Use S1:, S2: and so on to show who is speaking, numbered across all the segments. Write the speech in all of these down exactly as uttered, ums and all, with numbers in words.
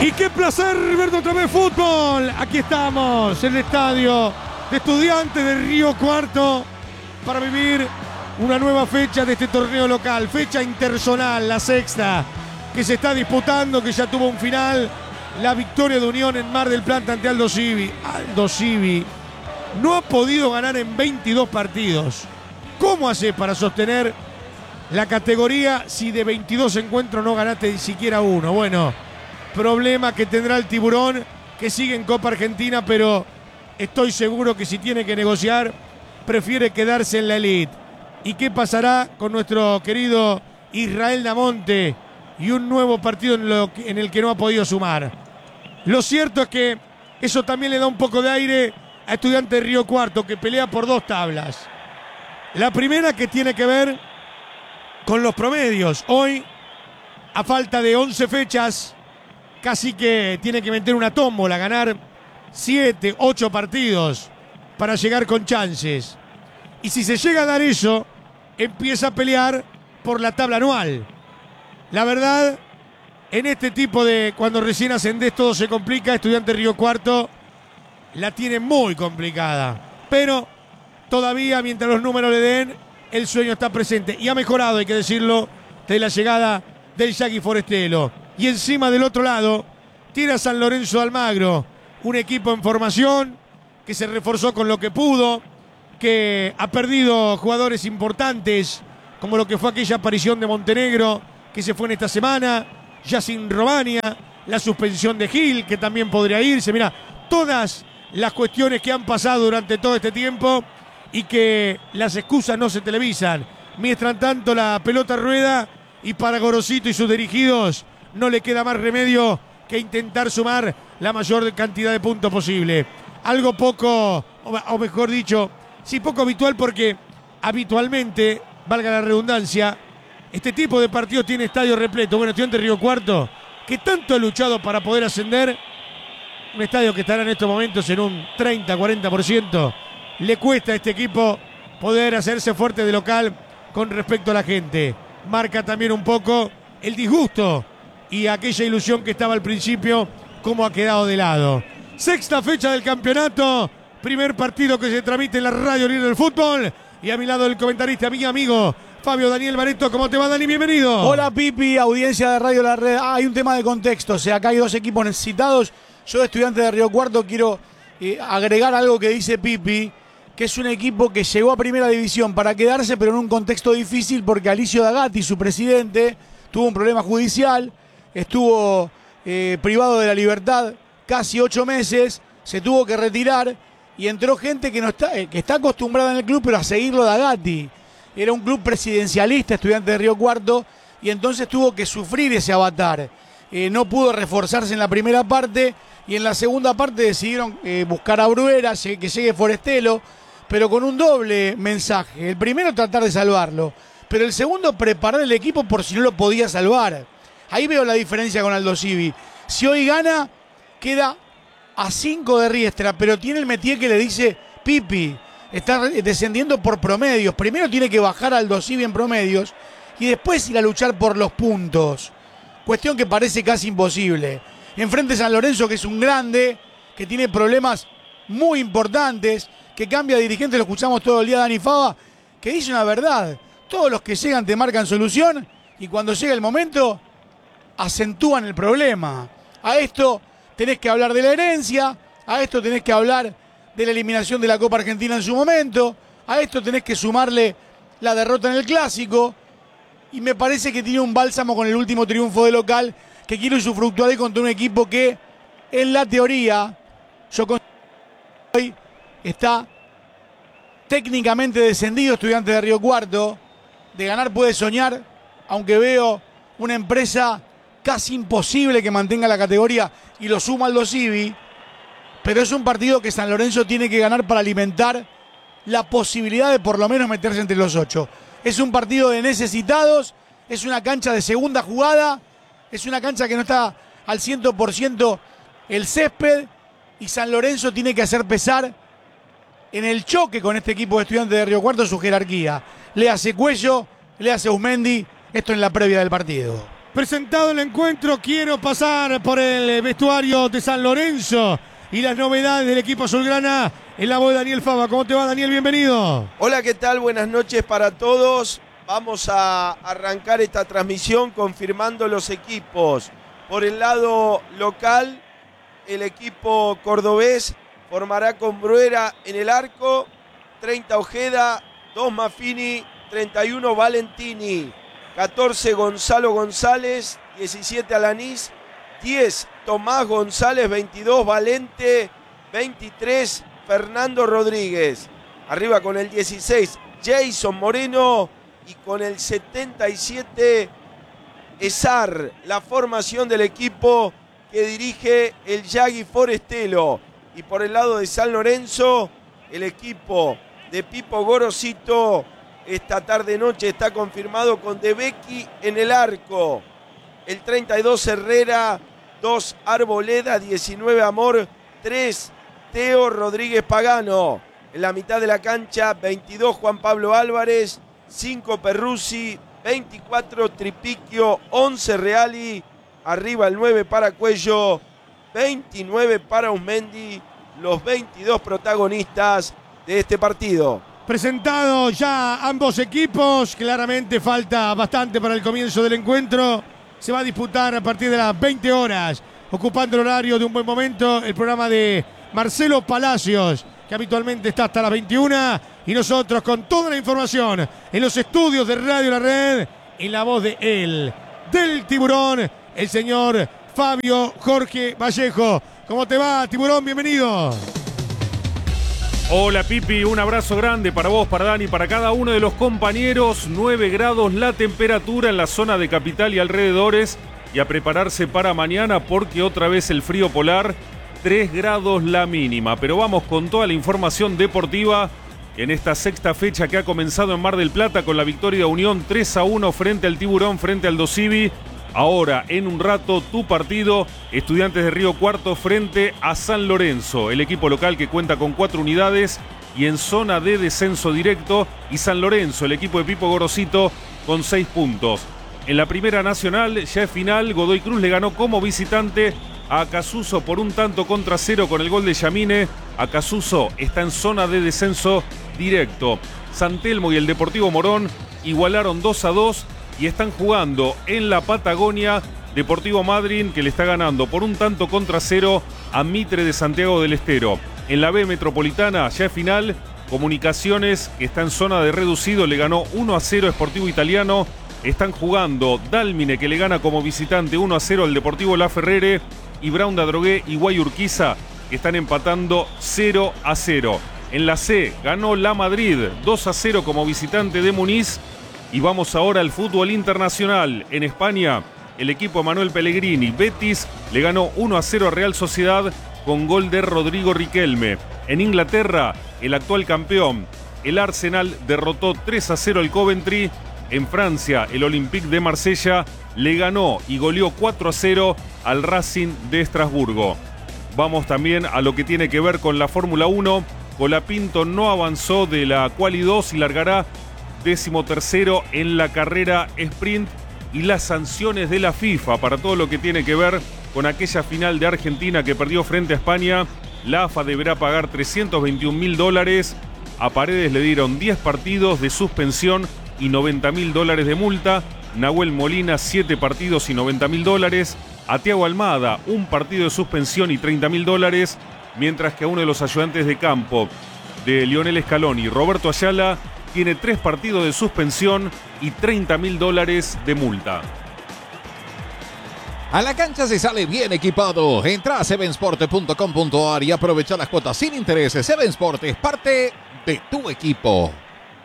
S1: Y qué placer ver otra vez fútbol. Aquí estamos en el estadio de Estudiantes de Río Cuarto para vivir una nueva fecha de este torneo local. Fecha interzonal, la sexta, que se está disputando, que ya tuvo un final. La victoria de Unión en Mar del Plata ante Aldo Civi. Aldo Civi no ha podido ganar en veintidós partidos. ¿Cómo hace para sostener la categoría si de veintidós encuentros no ganaste ni siquiera uno? Bueno, problema que tendrá el Tiburón, que sigue en Copa Argentina, pero estoy seguro que si tiene que negociar, prefiere quedarse en la elite. ¿Y qué pasará con nuestro querido Israel Damonte y un nuevo partido en, lo que, en el que no ha podido sumar? Lo cierto es que eso también le da un poco de aire a Estudiantes de Río Cuarto, que pelea por dos tablas. La primera, que tiene que ver con los promedios. Hoy, a falta de once fechas, casi que tiene que meter una tómbola, ganar siete, ocho partidos para llegar con chances. Y si se llega a dar eso, empieza a pelear por la tabla anual. La verdad, en este tipo de, cuando recién ascendés todo se complica, Estudiantes Río Cuarto la tiene muy complicada. Pero todavía, mientras los números le den, el sueño está presente. Y ha mejorado, hay que decirlo, de la llegada del Yaqui Forestelo. Y encima, del otro lado, tiene a San Lorenzo de Almagro, un equipo en formación que se reforzó con lo que pudo, que ha perdido jugadores importantes, como lo que fue aquella aparición de Montenegro, que se fue en esta semana, Yacine Romania, la suspensión de Gil, que también podría irse. Mira, todas las cuestiones que han pasado durante todo este tiempo y que las excusas no se televisan. Mientras tanto, la pelota rueda y para Gorosito y sus dirigidos no le queda más remedio que intentar sumar la mayor cantidad de puntos posible. Algo poco, o mejor dicho, sí, poco habitual, porque habitualmente, valga la redundancia, este tipo de partidos tiene estadio repleto. Bueno, Estudiantes de Río Cuarto, que tanto ha luchado para poder ascender, un estadio que estará en estos momentos en un treinta a cuarenta por ciento, le cuesta a este equipo poder hacerse fuerte de local con respecto a la gente. Marca también un poco el disgusto y aquella ilusión que estaba al principio, cómo ha quedado de lado. Sexta fecha del campeonato, primer partido que se transmite en la radio líder del fútbol, y a mi lado el comentarista, mi amigo Fabio Daniel Baretto. ¿Cómo te va, Dani? Bienvenido.
S2: Hola, Pipi, audiencia de Radio La Red. Ah, hay un tema de contexto, o sea, acá hay dos equipos necesitados. Yo, de Estudiantes de Río Cuarto, quiero eh, agregar algo que dice Pipi, que es un equipo que llegó a Primera División para quedarse, pero en un contexto difícil, porque Alicio D'Agati, su presidente, tuvo un problema judicial, estuvo eh, privado de la libertad casi ocho meses, se tuvo que retirar y entró gente que no está, eh, que está acostumbrada en el club, pero a seguirlo D'Agati. Era un club presidencialista, Estudiantes de Río Cuarto, y entonces tuvo que sufrir ese avatar. Eh, no pudo reforzarse en la primera parte y en la segunda parte decidieron eh, buscar a Bruera, que llegue Forestelo, pero con un doble mensaje. El primero, tratar de salvarlo, pero el segundo, preparar el equipo por si no lo podía salvar. Ahí veo la diferencia con Aldo Civi. Si hoy gana, queda a cinco de Riestra, pero tiene el métier que le dice: Pipi, está descendiendo por promedios. Primero tiene que bajar a Aldo Civi en promedios y después ir a luchar por los puntos. Cuestión que parece casi imposible. Enfrente San Lorenzo, que es un grande, que tiene problemas muy importantes, que cambia de dirigente, lo escuchamos todo el día, Dani Fava, que dice una verdad: todos los que llegan te marcan solución y cuando llega el momento acentúan el problema. A esto tenés que hablar de la herencia, a esto tenés que hablar de la eliminación de la Copa Argentina en su momento, a esto tenés que sumarle la derrota en el Clásico, y me parece que tiene un bálsamo con el último triunfo de local, que quiere usufructuar contra un equipo que, en la teoría, yo considero hoy está técnicamente descendido. Estudiantes de Río Cuarto, de ganar puede soñar, aunque veo una empresa casi imposible que mantenga la categoría, y lo suma Aldo Civi, pero es un partido que San Lorenzo tiene que ganar para alimentar la posibilidad de por lo menos meterse entre los ocho. Es un partido de necesitados, es una cancha de segunda jugada, es una cancha que no está al cien por ciento el césped, y San Lorenzo tiene que hacer pesar en el choque con este equipo de Estudiantes de Río Cuarto su jerarquía. Le hace Cuello, le hace Usmendi, esto en la previa del partido.
S1: Presentado el encuentro, quiero pasar por el vestuario de San Lorenzo y las novedades del equipo azulgrana en la voz de Daniel Fava. ¿Cómo te va, Daniel? Bienvenido.
S3: Hola, ¿qué tal? Buenas noches para todos. Vamos a arrancar esta transmisión confirmando los equipos. Por el lado local, el equipo cordobés formará con Bruera en el arco, treinta Ojeda, dos Maffini, treinta y uno Valentini, catorce Gonzalo González, diecisiete Alanís, diez Tomás González, veintidós Valente, veintitrés Fernando Rodríguez. Arriba con el dieciséis Jason Moreno y con el setenta y siete Esar, la formación del equipo que dirige el Yagui Forestelo. Y por el lado de San Lorenzo, el equipo de Pipo Gorosito esta tarde noche está confirmado con De Becchi en el arco. El treinta y dos Herrera, dos Arboleda, diecinueve Amor, tres Teo Rodríguez Pagano. En la mitad de la cancha, veintidós Juan Pablo Álvarez, cinco Perruzzi, veinticuatro Tripiquio, once Reali. Arriba el nueve para Cuello, veintinueve para Usmendi, los veintidós protagonistas de este partido.
S1: Presentados ya ambos equipos, claramente falta bastante para el comienzo del encuentro. Se va a disputar a partir de las veinte horas, ocupando el horario de Un Buen Momento, el programa de Marcelo Palacios, que habitualmente está hasta las veintiuna. Y nosotros con toda la información en los estudios de Radio La Red, en la voz de él, del Tiburón, el señor Fabio Jorge Vallejo. ¿Cómo te va, Tiburón? Bienvenido.
S4: Hola, Pipi, un abrazo grande para vos, para Dani, para cada uno de los compañeros. nueve grados la temperatura en la zona de Capital y alrededores, y a prepararse para mañana porque otra vez el frío polar, tres grados la mínima. Pero vamos con toda la información deportiva en esta sexta fecha que ha comenzado en Mar del Plata con la victoria de Unión tres a uno frente al Tiburón, frente al Dosivi. Ahora, en un rato, tu partido, Estudiantes de Río Cuarto frente a San Lorenzo, el equipo local que cuenta con cuatro unidades y en zona de descenso directo, y San Lorenzo, el equipo de Pipo Gorosito, con seis puntos. En la Primera Nacional, ya es final, Godoy Cruz le ganó como visitante a Acasuso por un tanto contra cero con el gol de Yamine. Acasuso está en zona de descenso directo. San Telmo y el Deportivo Morón igualaron dos a dos y están jugando en la Patagonia. Deportivo Madryn, que le está ganando por un tanto contra cero a Mitre de Santiago del Estero. En la B Metropolitana, ya es final, Comunicaciones, que está en zona de reducido, le ganó uno a cero a Sportivo Italiano. Están jugando Dálmine, que le gana como visitante uno a cero al Deportivo La Ferrere, y Brown de Adrogué y Guayurquiza, que están empatando cero a cero. En la C, ganó La Madrid dos a cero como visitante de Muniz. Y vamos ahora al fútbol internacional. En España, el equipo de Manuel Pellegrini, Betis, le ganó uno a cero a Real Sociedad con gol de Rodrigo Riquelme. En Inglaterra, el actual campeón, el Arsenal, derrotó tres a cero al Coventry. En Francia, el Olympique de Marsella le ganó y goleó cuatro a cero al Racing de Estrasburgo. Vamos también a lo que tiene que ver con la Fórmula uno. Colapinto no avanzó de la Quali dos y largará décimo tercero en la carrera sprint. Y las sanciones de la FIFA para todo lo que tiene que ver con aquella final de Argentina que perdió frente a España. La A F A deberá pagar trescientos veintiún mil dólares. A Paredes le dieron diez partidos de suspensión y noventa mil dólares de multa. Nahuel Molina, siete partidos y noventa mil dólares. A Thiago Almada, un partido de suspensión y treinta mil dólares. Mientras que a uno de los ayudantes de campo de Lionel Scaloni, Roberto Ayala, tiene tres partidos de suspensión y treinta mil dólares de multa.
S5: A la cancha se sale bien equipado. Entra a seven sport punto com punto a r y aprovecha las cuotas sin intereses. Seven Sport es parte de tu equipo.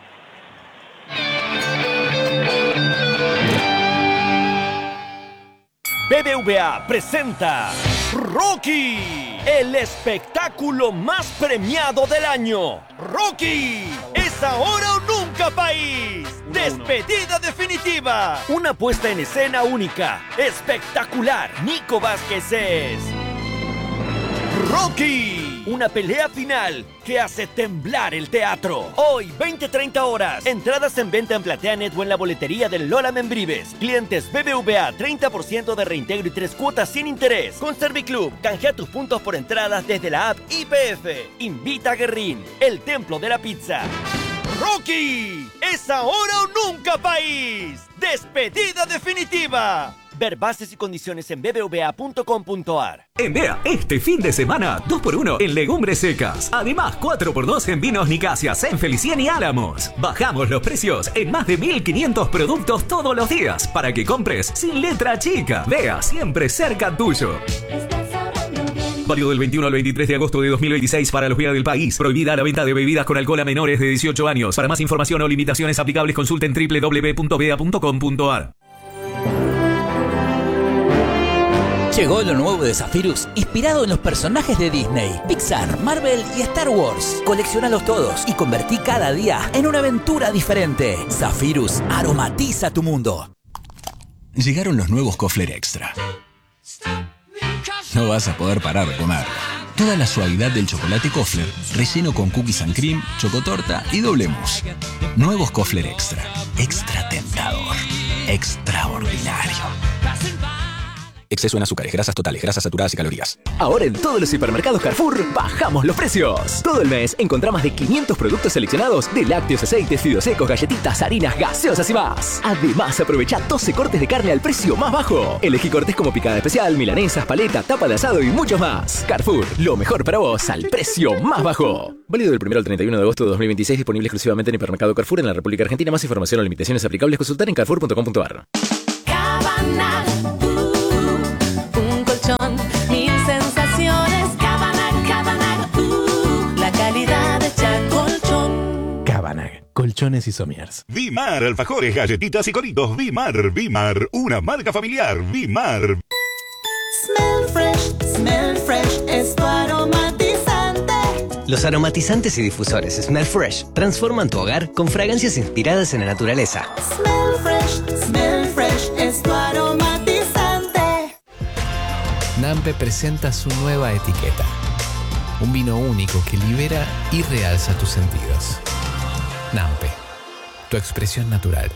S6: B B V A presenta Rocky, el espectáculo más premiado del año. Rocky, es ahora o nunca, país. Despedida definitiva. Una puesta en escena única, espectacular. Nico Vázquez es Rocky. Una pelea final que hace temblar el teatro. Hoy, veinte treinta horas. Entradas en venta en PlateaNet o en la boletería del Lola Membrives. Clientes B B V A, treinta por ciento de reintegro y tres cuotas sin interés. Con Serviclub, canjea tus puntos por entradas desde la app I P F. Invita a Guerrín, el templo de la pizza. ¡Rocky! ¡Es ahora o nunca, país! ¡Despedida definitiva! Ver bases y condiciones en b b v a punto com punto a r.
S7: En B E A, este fin de semana, dos por uno en legumbres secas. Además, cuatro por dos en vinos Nicasia, San Felicien y Álamos. Bajamos los precios en más de mil quinientos productos todos los días para que compres sin letra chica. B E A, siempre cerca tuyo. Válido del veintiuno al veintitrés de agosto de dos mil veintiséis para los B E A del país. Prohibida la venta de bebidas con alcohol a menores de dieciocho años. Para más información o limitaciones aplicables, consulten doble u doble u doble u punto b e a punto com punto a r.
S8: Llegó lo nuevo de Zephyrus, inspirado en los personajes de Disney, Pixar, Marvel y Star Wars. Colecciónalos todos y convertí cada día en una aventura diferente. Zephyrus aromatiza tu mundo.
S9: Llegaron los nuevos Kofler Extra. No vas a poder parar de comer. Toda la suavidad del chocolate Kofler, relleno con cookies and cream, chocotorta y doble mousse. Nuevos Kofler Extra. Extra tentador. Extraordinario. Exceso en azúcares, grasas totales, grasas saturadas y calorías.
S7: Ahora en todos los supermercados Carrefour bajamos los precios. Todo el mes encontrá más de quinientos productos seleccionados de lácteos, aceites, fideos secos, galletitas, harinas, gaseosas y más. Además, aprovecha doce cortes de carne al precio más bajo. Elegí cortes como picada especial, milanesas, paleta, tapa de asado y mucho más. Carrefour, lo mejor para vos al precio más bajo. Válido del primero al treinta y uno de agosto de dos mil veintiséis, disponible exclusivamente en hipermercado Carrefour en la República Argentina. Más información o limitaciones aplicables, consultar en carrefour punto com punto a r.
S10: Mil sensaciones, Cabanag, Cabanag, uh, la calidad hecha colchón.
S11: Cabanag, colchones y somiers.
S12: Vimar, alfajores, galletitas y coritos. Vimar, Vimar, una marca familiar. Vimar.
S10: Smell fresh, smell fresh, es tu aromatizante.
S13: Los aromatizantes y difusores Smell Fresh transforman tu hogar con fragancias inspiradas en la naturaleza.
S10: Smell fresh, smell fresh, es tu aromatizante.
S11: Nampe presenta su nueva etiqueta. Un vino único que libera y realza tus sentidos. Nampe, tu expresión natural.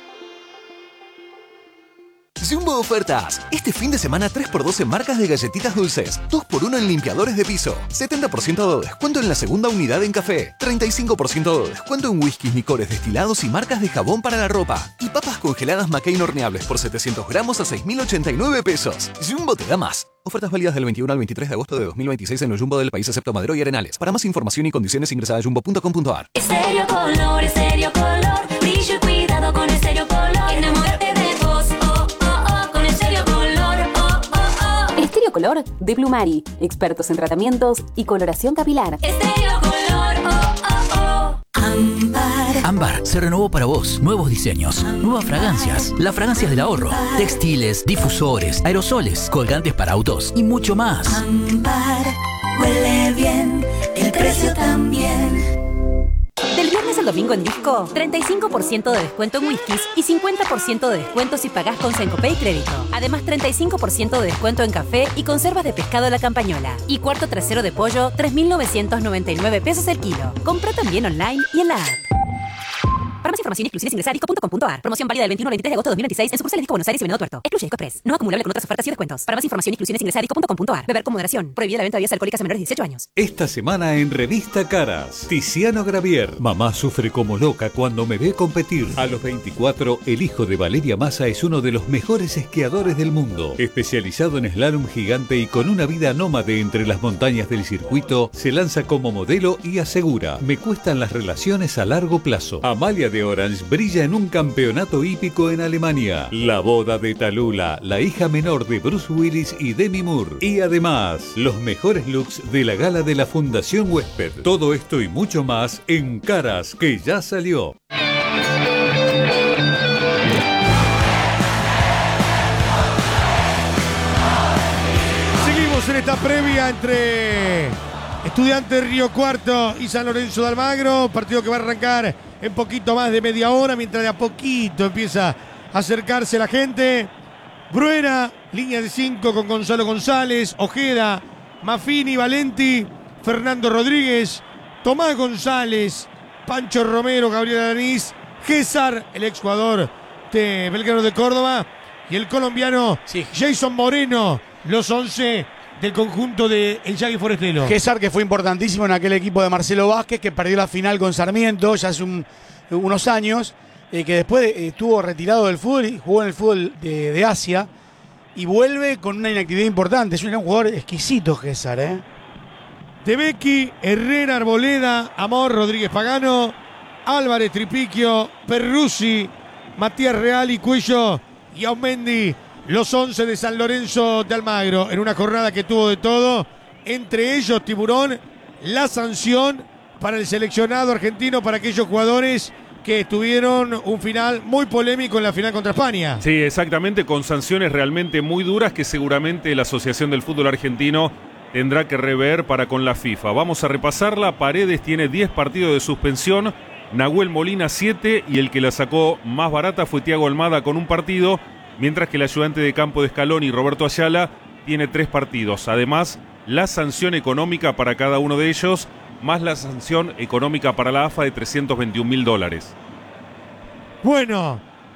S14: Jumbo Ofertas. Este fin de semana tres por dos en marcas de galletitas dulces. dos por uno en limpiadores de piso. setenta por ciento de descuento en la segunda unidad en café. treinta y cinco por ciento de descuento en whiskies, licores destilados y marcas de jabón para la ropa. Y papas congeladas McCain horneables por setecientos gramos a seis mil ochenta y nueve pesos. Jumbo te da más. Ofertas válidas del veintiuno al veintitrés de agosto de dos mil veintiséis en los Jumbo del país excepto Madero y Arenales. Para más información y condiciones ingresa a jumbo punto com punto a r.
S10: Estéreo Color, Estéreo Color, brillo y cuidado con Estéreo Color. Enamórate de vos, oh, oh, oh, con Estéreo Color, oh, oh, oh.
S15: Estéreo Color de Blumari, expertos en tratamientos y coloración capilar.
S10: Estéreo Color, oh, oh, oh. Ámbar.
S8: Ámbar se renovó para vos. Nuevos diseños, nuevas fragancias, las fragancias del ahorro, textiles, difusores, aerosoles, colgantes para autos y mucho más.
S10: Ámbar, huele bien, el precio también.
S15: Del viernes al domingo en Disco, treinta y cinco por ciento de descuento en whiskies y cincuenta por ciento de descuento si pagás con Sencopay Crédito. Además, treinta y cinco por ciento de descuento en café y conservas de pescado a la campañola. Y cuarto trasero de pollo, tres mil novecientos noventa y nueve pesos el kilo. Compra también online y en la app. Para más información y exclusiones ingresa a disco punto com punto a r. Promoción válida del veintiuno al veintitrés de agosto de dos mil veintiséis en sucursales Disco Buenos Aires y Venado Tuerto. Excluye Disco Express. No acumulable con otras ofertas y descuentos. Para más información y exclusiones ingresa a disco punto com punto a r. Beber con moderación. Prohibida la venta de bebidas alcohólicas a menores de dieciocho años.
S16: Esta semana en Revista Caras, Tiziano Gravier. Mamá sufre como loca cuando me ve competir. A los veinticuatro, el hijo de Valeria Massa es uno de los mejores esquiadores del mundo. Especializado en slalom gigante y con una vida nómade entre las montañas del circuito, se lanza como modelo y asegura: me cuestan las relaciones a largo plazo. Amalia de Orange brilla en un campeonato hípico en Alemania. La boda de Tallulah, la hija menor de Bruce Willis y Demi Moore. Y además, los mejores looks de la gala de la Fundación Huésped. Todo esto y mucho más en Caras, que ya salió.
S1: Seguimos en esta previa entre Estudiantes Río Cuarto y San Lorenzo de Almagro. Partido que va a arrancar en poquito más de media hora, mientras de a poquito empieza a acercarse la gente. Bruera, línea de cinco con Gonzalo González, Ojeda, Maffini, Valenti, Fernando Rodríguez, Tomás González, Pancho Romero, Gabriel Alanís, César, el exjugador de Belgrano de Córdoba, y el colombiano sí. Jason Moreno, los once del conjunto de el Yagui Forestelo.
S2: César, que fue importantísimo en aquel equipo de Marcelo Vázquez, que perdió la final con Sarmiento ya hace un, unos años, eh, que después eh, estuvo retirado del fútbol y jugó en el fútbol de, de Asia, y vuelve con una inactividad importante. Es un jugador exquisito, César, ¿eh?
S1: Tebecki, Herrera, Arboleda, Amor, Rodríguez Pagano, Álvarez, Tripiquio, Perruzzi, Matías Real y Cuello y Aumendi, los once de San Lorenzo de Almagro, en una jornada que tuvo de todo, entre ellos, Tiburón, la sanción para el seleccionado argentino, para aquellos jugadores que tuvieron un final muy polémico en la final contra España.
S4: Sí, exactamente, con sanciones realmente muy duras que seguramente la Asociación del Fútbol Argentino tendrá que rever para con la FIFA. Vamos a repasarla. Paredes tiene diez partidos de suspensión, Nahuel Molina siete, y el que la sacó más barata fue Thiago Almada con un partido, mientras que el ayudante de campo de Scaloni, Roberto Ayala, tiene tres partidos. Además, la sanción económica para cada uno de ellos, más la sanción económica para la A F A de trescientos veintiún mil dólares.
S1: Bueno,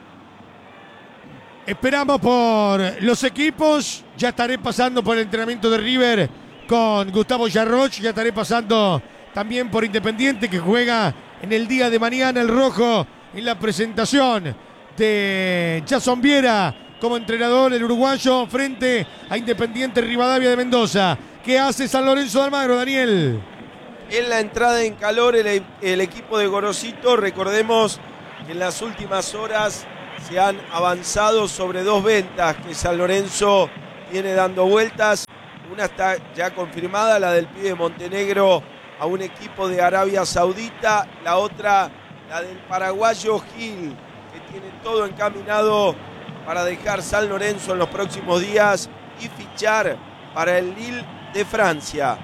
S1: esperamos por los equipos. Ya estaré pasando por el entrenamiento de River con Gustavo Yarroch. Ya estaré pasando también por Independiente, que juega en el día de mañana el rojo, en la presentación de Jason Viera como entrenador, el uruguayo, frente a Independiente Rivadavia de Mendoza. ¿Qué hace San Lorenzo de Almagro, Daniel?
S3: En la entrada en calor el, el equipo de Gorosito, recordemos que en las últimas horas se han avanzado sobre dos ventas que San Lorenzo viene dando vueltas. Una está ya confirmada, la del pibe de Montenegro a un equipo de Arabia Saudita. La otra, la del paraguayo Gil, que tiene todo encaminado para dejar San Lorenzo en los próximos días y fichar para el Lille de Francia.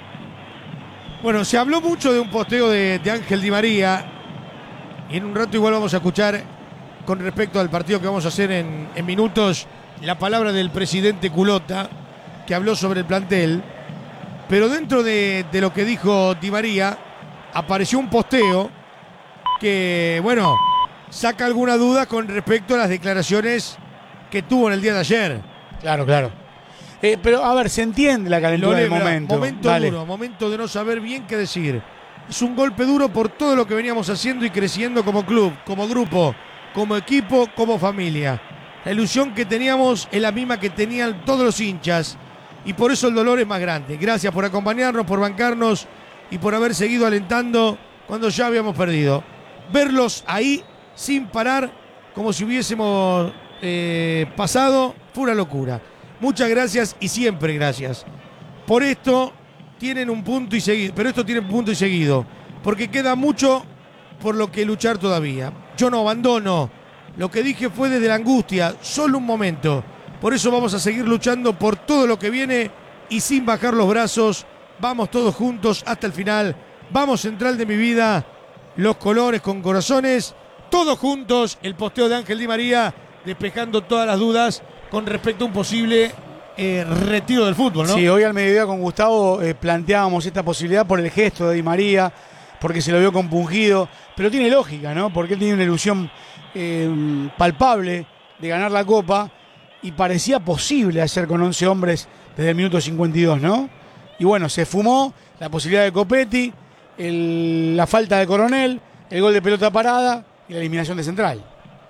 S1: Bueno, se habló mucho de un posteo de, de Ángel Di María, y en un rato igual vamos a escuchar, con respecto al partido que vamos a hacer en, en minutos, la palabra del presidente Culota, que habló sobre el plantel. Pero dentro de, de lo que dijo Di María, apareció un posteo que, bueno, saca alguna duda con respecto a las declaraciones que tuvo en el día de ayer.
S2: Claro, claro. Eh, pero, a ver, se entiende la calentura del momento.
S1: Momento Dale. duro, momento de no saber bien qué decir. Es un golpe duro por todo lo que veníamos haciendo y creciendo como club, como grupo, como equipo, como familia. La ilusión que teníamos es la misma que tenían todos los hinchas, y por eso el dolor es más grande. Gracias por acompañarnos, por bancarnos y por haber seguido alentando cuando ya habíamos perdido. Verlos ahí sin parar, como si hubiésemos eh, pasado, fue una locura. Muchas gracias y siempre gracias. Por esto tienen un punto y seguido, pero esto tiene un punto y seguido, porque queda mucho por lo que luchar todavía. Yo no abandono. Lo que dije fue desde la angustia, solo un momento. Por eso vamos a seguir luchando por todo lo que viene y sin bajar los brazos. Vamos todos juntos hasta el final. Vamos, Central de mi vida, los colores con corazones, todos juntos. El posteo de Ángel Di María despejando todas las dudas con respecto a un posible eh, retiro del fútbol, ¿no?
S2: Sí, hoy al mediodía con Gustavo eh, planteábamos esta posibilidad por el gesto de Di María, porque se lo vio compungido, pero tiene lógica, ¿no? Porque él tiene una ilusión eh, palpable de ganar la Copa y parecía posible hacer con once hombres desde el minuto cincuenta y dos, ¿no? Y bueno, se fumó la posibilidad de Copetti, el, la falta de Coronel, el gol de pelota parada y la eliminación de Central.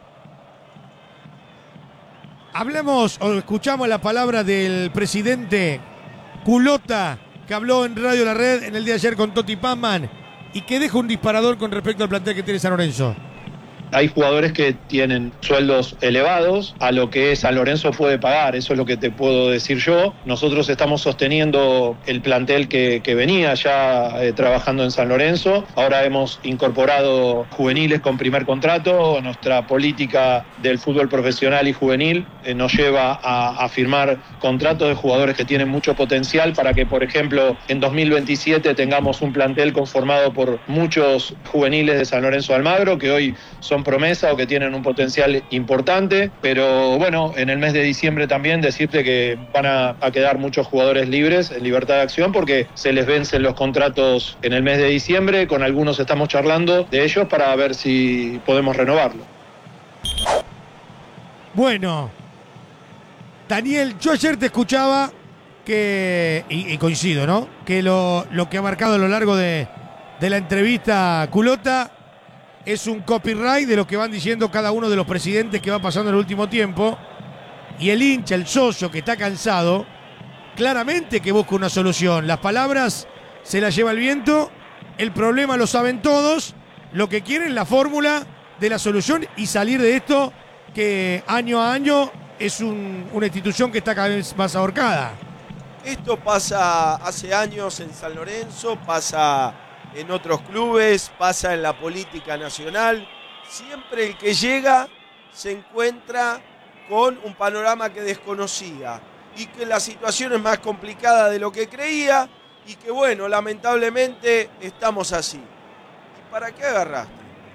S1: Hablamos o escuchamos la palabra del presidente Culota, que habló en Radio La Red en el día de ayer con Totti Pazman y que deja un disparador con respecto al plantel que tiene San Lorenzo.
S17: Hay jugadores que tienen sueldos elevados a lo que San Lorenzo puede pagar, eso es lo que te puedo decir yo. Nosotros estamos sosteniendo el plantel que, que venía ya eh, trabajando en San Lorenzo. Ahora hemos incorporado juveniles con primer contrato. Nuestra política del fútbol profesional y juvenil eh, nos lleva a, a firmar contratos de jugadores que tienen mucho potencial para que, por ejemplo, en dos mil veintisiete tengamos un plantel conformado por muchos juveniles de San Lorenzo de Almagro, que hoy son son promesa o que tienen un potencial importante, pero bueno, en el mes de diciembre también decirte que van a, a quedar muchos jugadores libres en libertad de acción porque se les vencen los contratos en el mes de diciembre, con algunos estamos charlando de ellos para ver si podemos renovarlo.
S1: Bueno, Daniel, yo ayer te escuchaba que, y, y coincido, ¿no? Que lo, lo que ha marcado a lo largo de, de la entrevista Culota es un copyright de lo que van diciendo cada uno de los presidentes que va pasando en el último tiempo. Y el hincha, el socio que está cansado, claramente que busca una solución. Las palabras se las lleva el viento, el problema lo saben todos, lo que quieren es la fórmula de la solución y salir de esto que año a año es un, una institución que está cada vez más ahorcada.
S3: Esto pasa hace años en San Lorenzo, pasa en otros clubes, pasa en la política nacional. Siempre el que llega se encuentra con un panorama que desconocía y que la situación es más complicada de lo que creía y que bueno, lamentablemente estamos así. ¿Y para qué agarraste?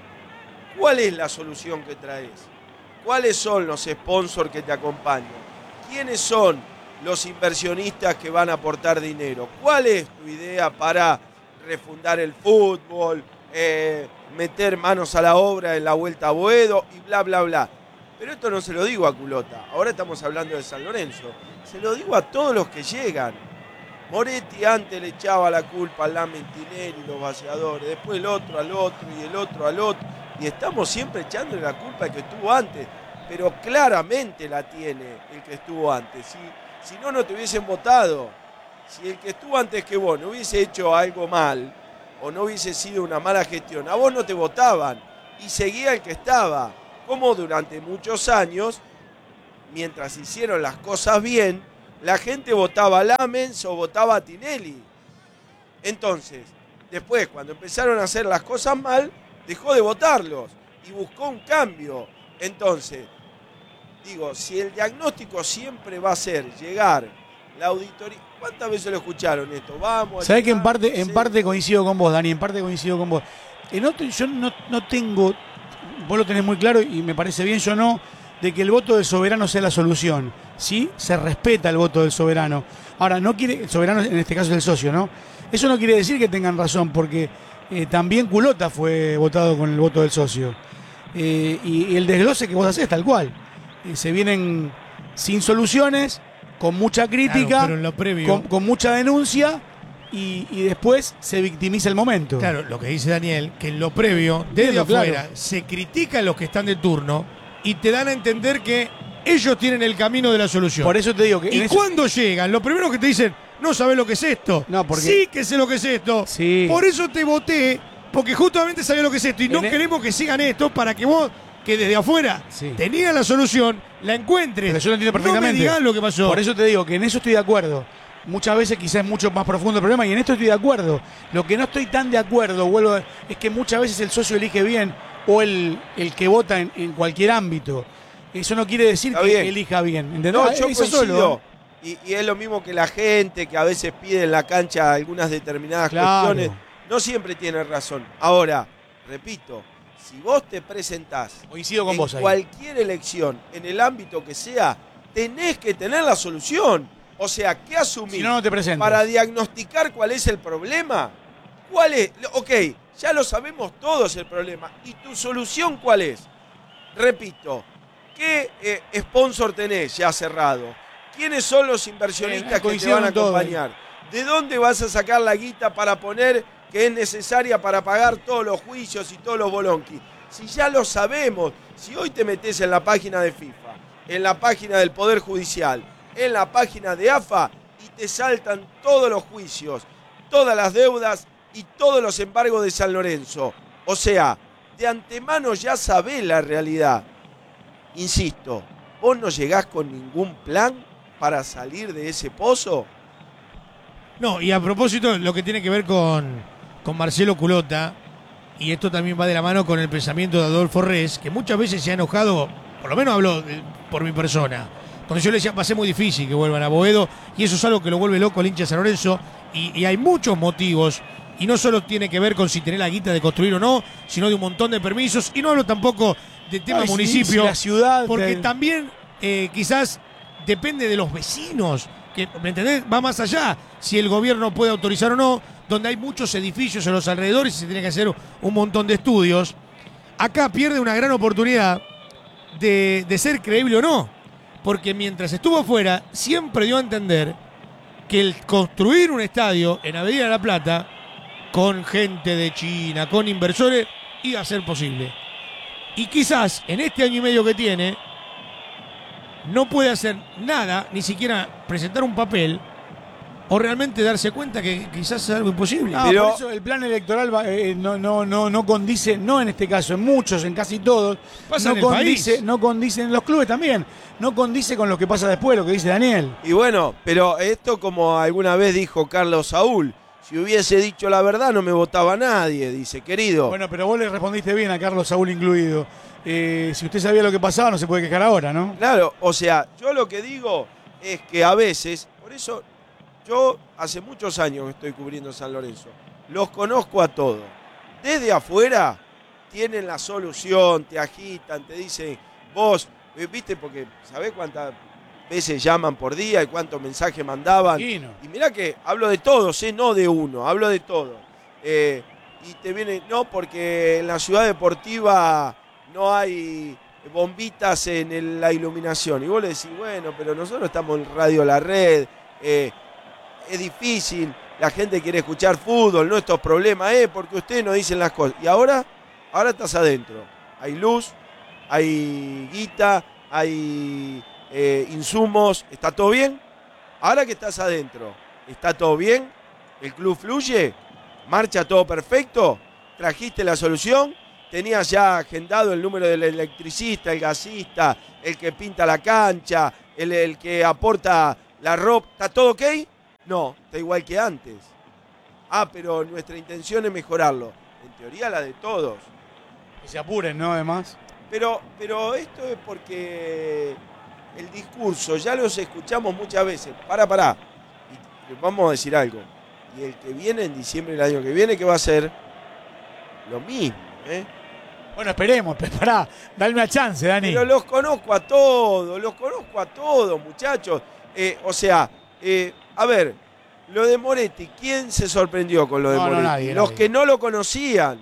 S3: ¿Cuál es la solución que traes? ¿Cuáles son los sponsors que te acompañan? ¿Quiénes son los inversionistas que van a aportar dinero? ¿Cuál es tu idea para refundar el fútbol, eh, meter manos a la obra en la Vuelta a Boedo y bla, bla, bla? Pero esto no se lo digo a Culota, ahora estamos hablando de San Lorenzo. Se lo digo a todos los que llegan. Moretti antes le echaba la culpa al Lamen Tinelli y los vaciadores, después el otro al otro y el otro al otro. Y estamos siempre echándole la culpa al que estuvo antes, pero claramente la tiene el que estuvo antes. Si, si no, no te hubiesen votado. Si el que estuvo antes que vos no hubiese hecho algo mal o no hubiese sido una mala gestión, a vos no te votaban y seguía el que estaba. Como durante muchos años, mientras hicieron las cosas bien, la gente votaba a Lamens o votaba a Tinelli. Entonces, después, cuando empezaron a hacer las cosas mal, dejó de votarlos y buscó un cambio. Entonces, digo, si el diagnóstico siempre va a ser llegar, la auditoría... ¿Cuántas veces lo escucharon esto? Vamos a...
S2: ¿Sabés que en parte, en parte coincido con vos, Dani? En parte coincido con vos. En otro, yo no, no tengo... Vos lo tenés muy claro y me parece bien, yo no, de que el voto del soberano sea la solución. Sí, se respeta el voto del soberano. Ahora, no quiere, el soberano en este caso es el socio, ¿no? Eso no quiere decir que tengan razón, porque eh, también Culota fue votado con el voto del socio. Eh, y, y el desglose que vos hacés, tal cual. Eh, se vienen sin soluciones, con mucha crítica,
S1: claro, pero en lo previo,
S2: con, con mucha denuncia. Y, y después se victimiza el momento.
S1: Claro, lo que dice Daniel, que en lo previo, desde
S2: Entiendo,
S1: afuera,
S2: claro,
S1: se critican los que están de turno y te dan a entender que ellos tienen el camino de la solución.
S2: Por eso te digo que...
S1: Y
S2: eso...
S1: cuando llegan, lo primero que te dicen, no sabés lo que es esto.
S2: No, porque...
S1: Sí que sé lo que es esto.
S2: Sí.
S1: Por eso te voté, porque justamente sabía lo que es esto. Y no
S2: en
S1: queremos que sigan esto para que vos, que desde afuera
S2: sí.
S1: tenías la solución, la encuentres.
S2: Pero yo lo entiendo perfectamente.
S1: No me digas lo que pasó.
S2: Por eso te digo que en eso estoy de acuerdo. Muchas veces quizás es mucho más profundo el problema y en esto estoy de acuerdo. Lo que no estoy tan de acuerdo, vuelvo a, es que muchas veces el socio elige bien o el, el que vota en, en cualquier ámbito. Eso no quiere decir
S3: Está
S2: que
S3: bien.
S2: elija bien. ¿Entendés?
S3: No, yo
S2: Eso
S3: coincido.
S2: solo.
S3: Y, y es lo mismo que la gente que a veces pide en la cancha algunas determinadas
S2: Claro.
S3: cuestiones. No siempre tiene razón. Ahora, repito, si vos te presentás
S2: Coincido con
S3: en
S2: vos ahí.
S3: cualquier elección, en el ámbito que sea, tenés que tener la solución. O sea, ¿qué asumir?
S2: Si no, no te presentas.
S3: Para diagnosticar cuál es el problema. ¿Cuál es? Ok, ya lo sabemos todos el problema. ¿Y tu solución cuál es? Repito, ¿qué eh, sponsor tenés ya cerrado? ¿Quiénes son los inversionistas
S2: Eh,
S3: que te van a
S2: coincido en todo.
S3: acompañar? ¿De dónde vas a sacar la guita para poner que es necesaria para pagar todos los juicios y todos los bolonquis? Si ya lo sabemos, si hoy te metes en la página de FIFA, en la página del Poder Judicial, en la página de A F A y te saltan todos los juicios, todas las deudas y todos los embargos de San Lorenzo. O sea, de antemano ya sabés la realidad. Insisto, ¿vos no llegás con ningún plan para salir de ese pozo?
S1: No, y a propósito, lo que tiene que ver con, con Marcelo Culota, y esto también va de la mano con el pensamiento de Adolfo Res, que muchas veces se ha enojado, por lo menos habló de, por mi persona, cuando yo le decía, va a ser muy difícil que vuelvan a Boedo, y eso es algo que lo vuelve loco al hincha de San Lorenzo, y, y hay muchos motivos Y no solo tiene que ver con si tenés la guita de construir o no, sino de un montón de permisos. Y no hablo tampoco del tema
S2: Ay, sí,
S1: municipio,
S2: sí, la ciudad,
S1: porque
S2: del-
S1: también eh, quizás depende de los vecinos, que, ¿me entendés? Va más allá, si el gobierno puede autorizar o no, donde hay muchos edificios en los alrededores y se tiene que hacer un montón de estudios. Acá pierde una gran oportunidad de, de ser creíble o no, porque mientras estuvo afuera, siempre dio a entender que el construir un estadio en Avenida de la Plata, con gente de China, con inversores, iba a ser posible. Y quizás en este año y medio que tiene, no puede hacer nada, ni siquiera presentar un papel, o realmente darse cuenta que quizás es algo imposible.
S2: No, por eso el plan electoral va, eh, no, no, no, no condice, no en este caso, en muchos, en casi todos,
S1: Pasa
S2: no
S1: en el
S2: condice,
S1: país.
S2: no condice en los clubes también, no condice con lo que pasa después, lo que dice Daniel.
S3: Y bueno, pero esto como alguna vez dijo Carlos Saúl, si hubiese dicho la verdad no me votaba nadie, dice, querido.
S2: Bueno, pero vos le respondiste bien a Carlos Saúl incluido. Eh, si usted sabía lo que pasaba, no se puede quejar ahora, ¿no?
S3: Claro, o sea, yo lo que digo es que a veces, por eso yo hace muchos años que estoy cubriendo San Lorenzo, los conozco a todos. Desde afuera tienen la solución, te agitan, te dicen, vos, eh, viste, porque ¿sabés cuántas veces llaman por día y cuántos mensajes mandaban?
S2: Imagino.
S3: Y mirá que hablo de todos, ¿eh? No de uno, hablo de todos. Eh, y te viene, no, porque en la ciudad deportiva no hay bombitas en el- la iluminación. Y vos le decís, bueno, pero nosotros estamos en Radio La Red, eh, es difícil, la gente quiere escuchar fútbol, no estos problemas, eh, porque ustedes no dicen las cosas. Y ahora, ahora estás adentro. Hay luz, hay guita, hay eh, insumos, ¿está todo bien? Ahora que estás adentro, ¿está todo bien? ¿El club fluye? ¿Marcha todo perfecto? ¿Trajiste la solución? ¿Tenías ya agendado el número del electricista, el gasista, el que pinta la cancha, el, el que aporta la ropa? ¿Está todo ok? No, está igual que antes. Ah, pero nuestra intención es mejorarlo. En teoría la de todos.
S2: Que se apuren, ¿no? Además.
S3: Pero, pero esto es porque el discurso, ya los escuchamos muchas veces. Para, para. Y les vamos a decir algo. Y el que viene en diciembre del año que viene, ¿qué va a ser? Lo mismo, ¿eh?
S2: Bueno, esperemos, pero pará, dale una chance, Dani.
S3: Pero los conozco a todos, los conozco a todos, muchachos. Eh, o sea, eh, a ver, lo de Moretti, ¿quién se sorprendió con lo de
S2: No, no,
S3: Moretti?
S2: nadie,
S3: los
S2: nadie.
S3: que no lo conocían.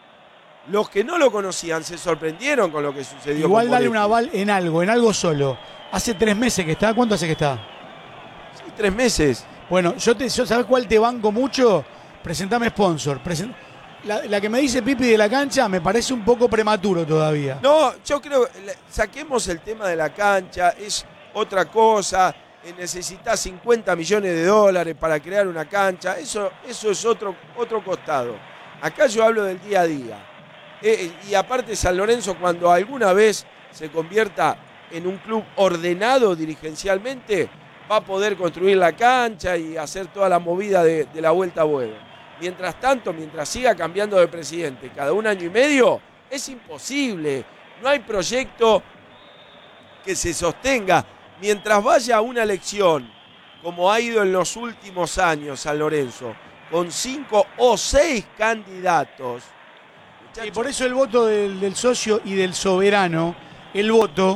S3: Los que no lo conocían se sorprendieron con lo que sucedió
S2: Igual
S3: con
S2: dale
S3: Moretti.
S2: un aval en algo, en algo solo. Hace tres meses que está, ¿cuánto hace que está?
S3: Sí, tres meses.
S2: Bueno, yo te, yo, ¿sabes cuál te banco mucho? Presentame sponsor. Present- la, la que me dice Pipi de la cancha me parece un poco prematuro todavía.
S3: No, yo creo, le- saquemos el tema de la cancha, es otra cosa. eh, Necesitas cincuenta millones de dólares para crear una cancha, eso, eso es otro, otro costado. Acá yo hablo del día a día. Eh, y aparte San Lorenzo, cuando alguna vez se convierta en un club ordenado dirigencialmente, va a poder construir la cancha y hacer toda la movida de, de la vuelta a Buedo. Mientras tanto, mientras siga cambiando de presidente cada un año y medio, es imposible. No hay proyecto que se sostenga. Mientras vaya a una elección, como ha ido en los últimos años San Lorenzo, con cinco o seis candidatos.
S2: Y por eso el voto del, del socio y del soberano, el voto,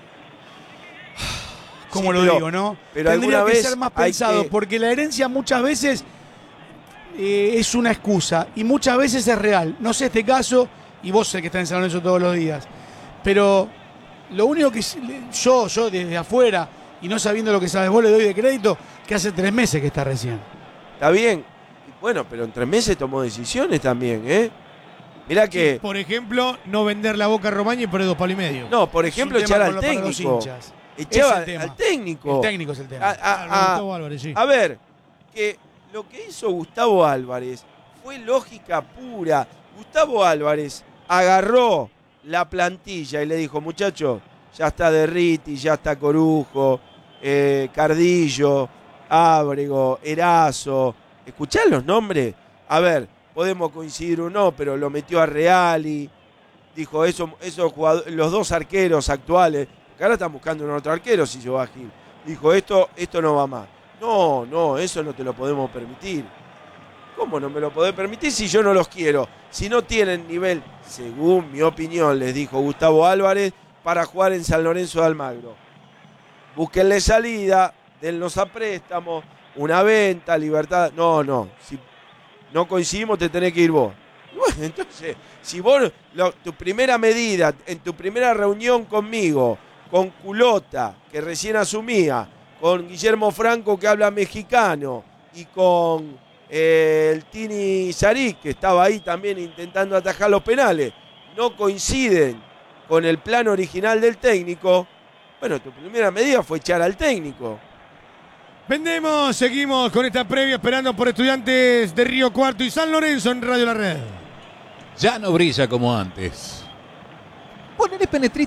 S2: como
S3: Sí,
S2: lo
S3: pero-
S2: digo, ¿no?
S3: pero
S2: Tendría
S3: alguna
S2: que
S3: vez
S2: ser más
S3: hay
S2: pensado,
S3: que-
S2: porque la herencia muchas veces eh, es una excusa y muchas veces es real. No sé este caso, y vos sé que está en San Lorenzo todos los días, pero lo único que s- yo, yo desde afuera y no sabiendo lo que sabes vos, le doy de crédito que hace tres meses que está recién.
S3: Está bien. Y bueno, pero en tres meses tomó decisiones también, ¿eh? Mirá que...
S1: Por ejemplo, no vender la Boca a Romaña y poner dos palos y medio.
S3: No, por ejemplo,
S2: Es un tema
S3: echar
S2: con
S3: al
S2: lo- para los
S3: técnico.
S2: hinchas.
S3: Echaba
S2: Es el tema.
S3: al técnico.
S2: El técnico es el tema.
S3: A, a-
S1: Ah,
S3: a-
S1: Gustavo Álvarez, sí.
S3: a ver, que lo que hizo Gustavo Álvarez fue lógica pura. Gustavo Álvarez agarró la plantilla y le dijo, muchachos, ya está Derriti, ya está Corujo, eh, Cardillo, Ábrego, Erazo. ¿Escuchá los nombres? A ver, podemos coincidir o no, pero lo metió a Reali. Dijo, eso, esos jugadores, los dos arqueros actuales, que ahora están buscando un otro arquero si se va a Gil. Dijo, esto, esto no va más. No, no, eso no te lo podemos permitir. ¿Cómo no me lo podés permitir si yo no los quiero? Si no tienen nivel, según mi opinión, les dijo Gustavo Álvarez, para jugar en San Lorenzo de Almagro. Búsquenle salida, denlos a préstamo, una venta, libertad. No, no. Si no coincidimos, te tenés que ir vos. Bueno, entonces, si vos, lo, tu primera medida, en tu primera reunión conmigo, con Culota, que recién asumía, con Guillermo Franco, que habla mexicano, y con eh, el Tini Zarik, que estaba ahí también intentando atajar los penales, no coinciden con el plan original del técnico, bueno, tu primera medida fue echar al técnico.
S1: Vendemos, seguimos con esta previa esperando por Estudiantes de Río Cuarto y San Lorenzo en Radio La Red.
S5: Ya no brilla como antes. Ponele Penetrit.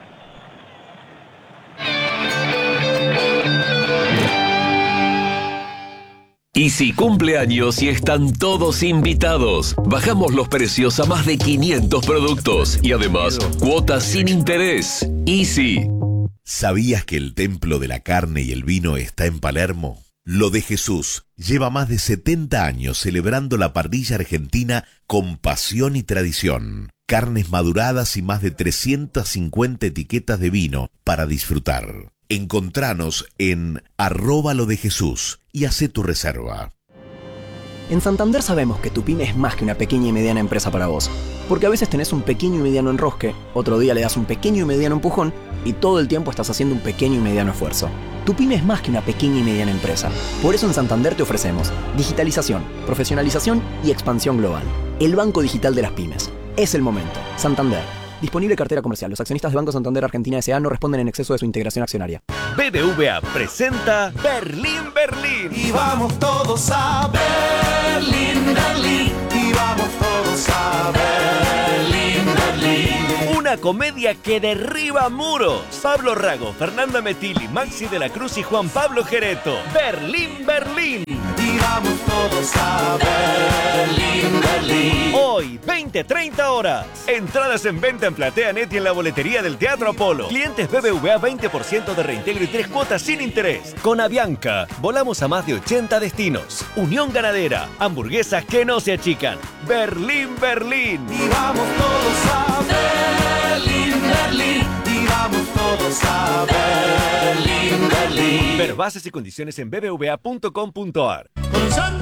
S18: Easy cumpleaños y están todos invitados. Bajamos los precios a más de quinientos productos y además cuotas sin interés. Easy.
S19: ¿Sabías que el templo de la carne y el vino está en Palermo? Lo de Jesús lleva más de setenta años celebrando la parrilla argentina con pasión y tradición. Carnes maduradas y más de trescientas cincuenta etiquetas de vino para disfrutar. Encontranos en arroba lo de Jesús y hacé tu reserva.
S20: En Santander sabemos que tu pyme es más que una pequeña y mediana empresa para vos. Porque a veces tenés un pequeño y mediano enrosque, otro día le das un pequeño y mediano empujón y todo el tiempo estás haciendo un pequeño y mediano esfuerzo. Tu pyme es más que una pequeña y mediana empresa. Por eso en Santander te ofrecemos digitalización, profesionalización y expansión global. El banco digital de las pymes. Es el momento. Santander. Disponible cartera comercial. Los accionistas de Banco Santander Argentina S A no responden en exceso de su integración accionaria.
S6: B B V A presenta Berlín, Berlín.
S21: Y vamos todos a Berlín, Berlín. Y vamos todos a Berlín, Berlín.
S6: Una comedia que derriba muros. Pablo Rago, Fernanda Metilli, Maxi de la Cruz y Juan Pablo Gereto. Berlín, Berlín.
S21: Y vamos todos a Berlín, Berlín.
S6: Hoy, veinte treinta horas. Entradas en venta en PlateaNet y en la boletería del Teatro Apolo. Clientes B B V A veinte por ciento de reintegro y tres cuotas sin interés. Con Avianca, volamos a más de ochenta destinos. Unión Ganadera, hamburguesas que no se achican. Berlín, Berlín.
S21: Y vamos todos a Berlín, Berlín. Y vamos todos a Berlín, Berlín.
S6: Ver bases y condiciones en b b v a punto com punto a r.
S21: Con Santa